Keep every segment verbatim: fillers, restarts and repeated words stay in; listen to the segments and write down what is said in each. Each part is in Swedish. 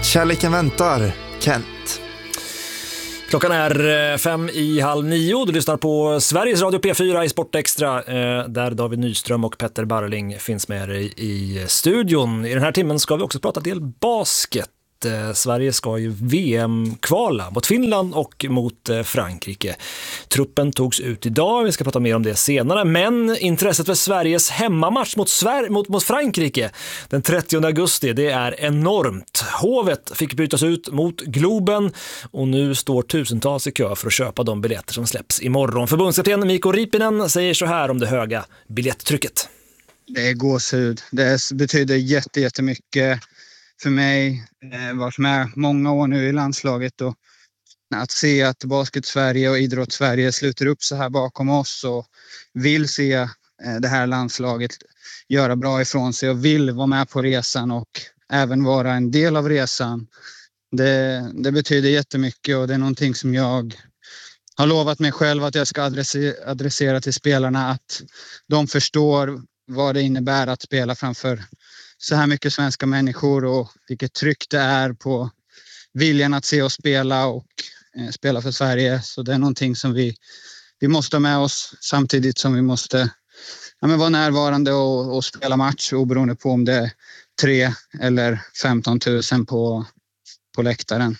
Kärleken väntar, Kent. Klockan är fem i halv nio. Du lyssnar på Sveriges Radio P fyra i Sportextra, där David Nyström och Petter Barling finns med dig i studion. I den här timmen ska vi också prata del basket. Sverige ska ju V M-kvala mot Finland och mot Frankrike. Truppen togs ut idag, vi ska prata mer om det senare. Men intresset för Sveriges hemmamatch mot, Sver- mot, mot Frankrike den trettionde augusti, det är enormt. Hovet fick bytas ut mot Globen och nu står tusentals i kö för att köpa de biljetter som släpps imorgon. Förbundskapten Mikko Riipinen säger så här om det höga biljetttrycket. Det är gåshud. Det betyder jätte, jättemycket för mig, eh, varit med många år nu i landslaget, och att se att basket Sverige och idrott Sverige sluter upp så här bakom oss och vill se eh, det här landslaget göra bra ifrån sig och vill vara med på resan och även vara en del av resan. Det, det betyder jättemycket, och det är någonting som jag har lovat mig själv att jag ska adressera, adressera till spelarna, att de förstår vad det innebär att spela framför så här mycket svenska människor och vilket tryck det är på viljan att se oss spela och eh, spela för Sverige. Så det är någonting som vi, vi måste ha med oss, samtidigt som vi måste ja, men vara närvarande och, och spela match, oberoende på om det är tre eller femton tusen på, på läktaren.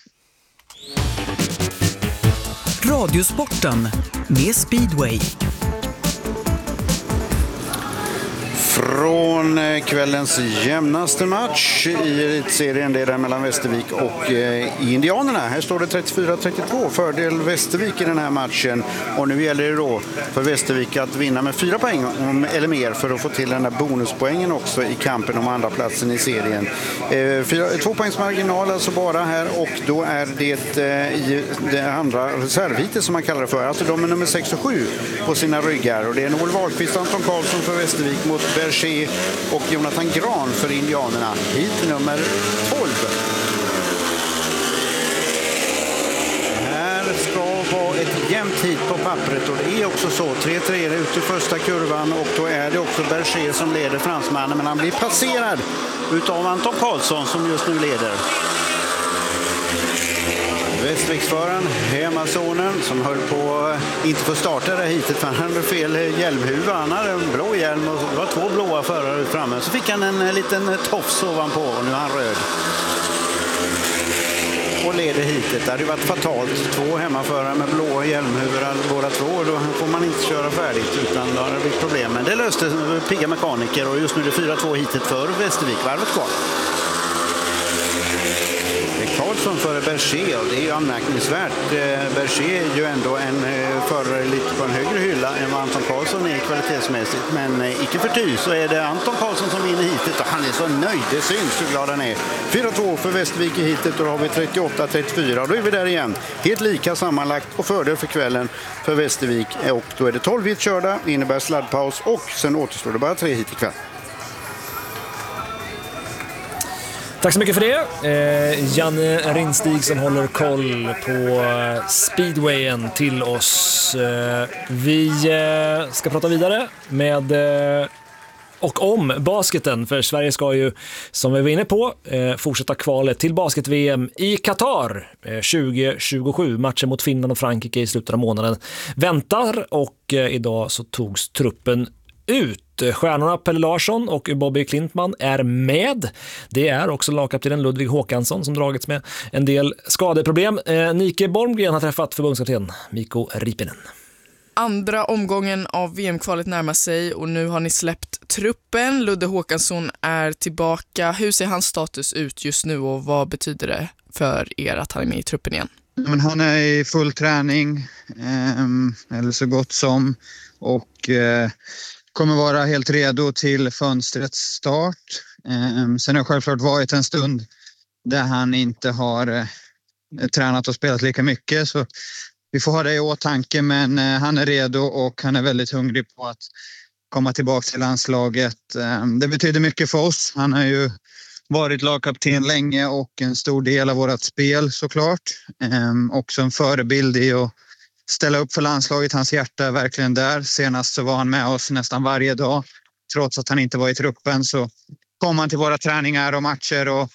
Radiosporten med Speedway. Från kvällens jämnaste match i serien, det är där mellan Västervik och eh, Indianerna. Här står det trettiofyra trettiotvå, fördel Västervik i den här matchen. Och nu gäller det då för Västervik att vinna med fyra poäng eller mer för att få till den där bonuspoängen också i kampen om andra platsen i serien. Eh, fyra, två poängs marginal alltså bara här, och då är det eh, i det andra reservhitet som man kallar det för. Alltså de är nummer sex och sju på sina ryggar, och det är Noel Wahlqvist, Anton Karlsson för Västervik mot Berger och Jonathan Gran för Indianerna. Hit nummer tolv. Här ska vara ett jämnt hit på pappret, och det är också så. tre tre ut i första kurvan, och då är det också Berger som leder fransmannen, men han blir passerad utav Anton Karlsson som just nu leder. Västerviksföraren, hemmasonen, som höll på inte få starta det hitet för han hade fel hjälmhuva. Han hade en blå hjälm och det var två blåa förare framme. Så fick han en liten tofs ovanpå, och nu är han röd. Och leder hitet. Det hade varit fatalt. Två hemmaförare med blå hjälmhuvor båda två. Då får man inte köra färdigt, utan då har det blivit problem. Men det löste pigga mekaniker, och just nu är det fyra två hitet för Västervik. Varvet kvar. Karlsson före Berger, och det är ju anmärkningsvärt. Berger är ju ändå en förare lite på en högre hylla än vad Anton Karlsson är kvalitetsmässigt, men icke förty så är det Anton Karlsson som vinner hitet, och han är så nöjd, det syns hur glad han är. fyra två för Västervik i hitet, och då har vi trettioåtta trettiofyra, och då är vi där igen. Helt lika sammanlagt, och fördel för kvällen för Västervik, och då är det tolv hit körda, innebär sladdpaus, och sen återstår det bara tre hit ikväll. Tack så mycket för det. Eh, Janne Rinstig som håller koll på speedwayen till oss. Eh, vi eh, ska prata vidare med eh, och om basketen, för Sverige ska ju, som vi var inne på, eh, fortsätta kvalet till basket-V M i Qatar eh, tjugo tjugosju. Matchen mot Finland och Frankrike i slutet av månaden väntar, och eh, idag så togs truppen ut. Stjärnorna Pelle Larsson och Bobby Klintman är med. Det är också lagkaptenen Ludvig Håkansson som dragits med en del skadeproblem. Eh, Nike Bolmgren har träffat förbundskapten Mikko Riipinen. Andra omgången av V M-kvalet närmar sig, och nu har ni släppt truppen. Ludde Håkansson är tillbaka. Hur ser hans status ut just nu, och vad betyder det för er att han är med i truppen igen? Men han är i full träning, eh, eller så gott som, och eh, kommer vara helt redo till fönstrets start. Eh, sen har det självklart varit en stund där han inte har eh, tränat och spelat lika mycket, så vi får ha det i åtanke, men eh, han är redo och han är väldigt hungrig på att komma tillbaka till landslaget. Eh, det betyder mycket för oss. Han har ju varit lagkapten länge och en stor del av vårt spel såklart. Eh, också en förebild i att ställa upp för landslaget. Hans hjärta är verkligen där. Senast så var han med oss nästan varje dag. Trots att han inte var i truppen så kom han till våra träningar och matcher och,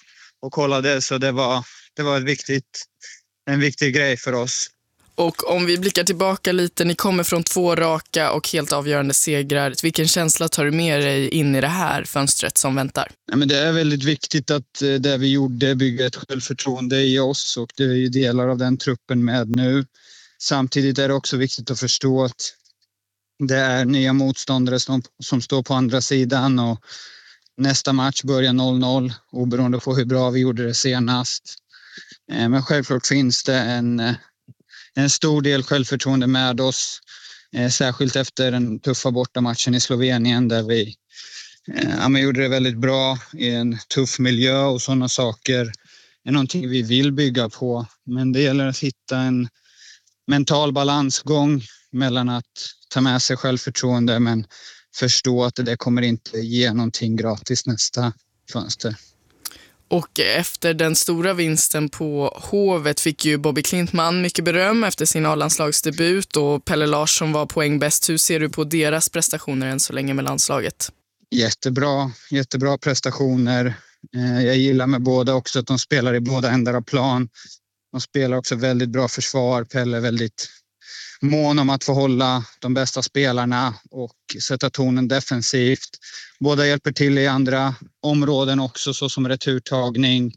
och kollade, så det var, det var ett viktigt, en viktig grej för oss. Och om vi blickar tillbaka lite, ni kommer från två raka och helt avgörande segrar. Vilken känsla tar du med dig in i det här fönstret som väntar? Ja, men det är väldigt viktigt att det vi gjorde bygger ett självförtroende i oss, och det är ju delar av den truppen med nu. Samtidigt är det också viktigt att förstå att det är nya motståndare som, som står på andra sidan, och nästa match börjar noll noll oberoende på hur bra vi gjorde det senast. Men självklart finns det en, en stor del självförtroende med oss, särskilt efter den tuffa bortamatchen i Slovenien där vi ja, men gjorde det väldigt bra i en tuff miljö, och sådana saker är någonting vi vill bygga på. Men det gäller att hitta en mental balansgång mellan att ta med sig självförtroende men förstå att det kommer inte ge någonting gratis nästa fönster. Och efter den stora vinsten på Hovet fick ju Bobby Klintman mycket beröm efter sin A-landslagsdebut, och Pelle Larsson var poängbäst. Hur ser du på deras prestationer än så länge med landslaget? Jättebra, jättebra prestationer. Jag gillar med båda också att de spelar i båda ändar av plan. De spelar också väldigt bra försvar. Pelle är väldigt mån om att få hålla de bästa spelarna och sätta tonen defensivt. Båda hjälper till i andra områden också, så som returtagning.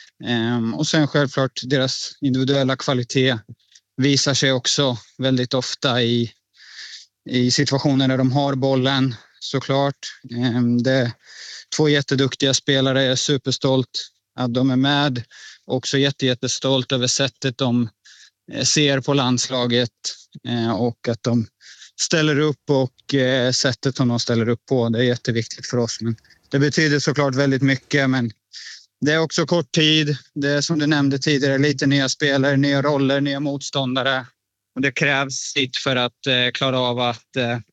Och sen självklart deras individuella kvalitet visar sig också väldigt ofta i, i situationer där de har bollen, såklart. Det är två jätteduktiga spelare, jag är superstolt att de är med. Också jätte, jättestolt över sättet de ser på landslaget och att de ställer upp, och sättet som de ställer upp på. Det är jätteviktigt för oss. Men det betyder såklart väldigt mycket, men det är också kort tid. Det är som du nämnde tidigare, lite nya spelare, nya roller, nya motståndare. Och det krävs sitt för att klara av att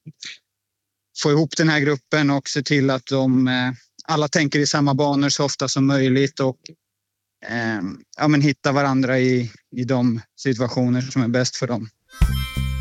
få ihop den här gruppen och se till att de alla tänker i samma banor så ofta som möjligt, och ja, men hitta varandra i, i de situationer som är bäst för dem.